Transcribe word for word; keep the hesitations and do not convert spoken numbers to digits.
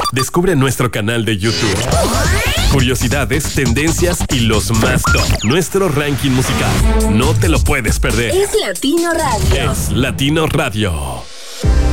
Descubre nuestro canal de YouTube. Curiosidades, tendencias y los más top. Nuestro ranking musical. No te lo puedes perder. Es Latino Radio. Es Latino Radio.